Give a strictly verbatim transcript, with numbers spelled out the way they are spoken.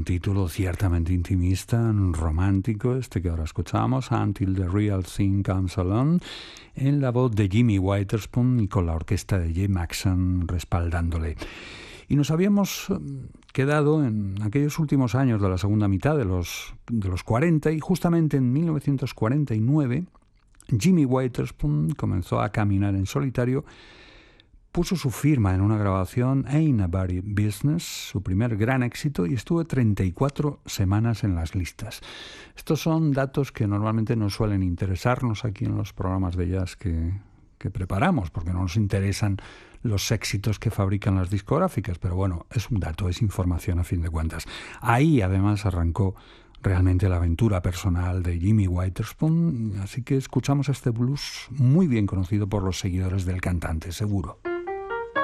título ciertamente intimista, romántico, este que ahora escuchamos, Until the Real Thing Comes Along, en la voz de Jimmy Witherspoon y con la orquesta de Jay Maxson respaldándole. Y nos habíamos quedado en aquellos últimos años de la segunda mitad de los, de los cuarenta, y justamente en mil novecientos cuarenta y nueve Jimmy Witherspoon comenzó a caminar en solitario. Puso su firma en una grabación, Ain't a Body Business, su primer gran éxito, y estuvo treinta y cuatro semanas en las listas. Estos son datos que normalmente no suelen interesarnos aquí en los programas de jazz que, que preparamos, porque no nos interesan los éxitos que fabrican las discográficas, pero bueno, es un dato, es información a fin de cuentas. Ahí además arrancó realmente la aventura personal de Jimmy Witherspoon, así que escuchamos este blues muy bien conocido por los seguidores del cantante, seguro.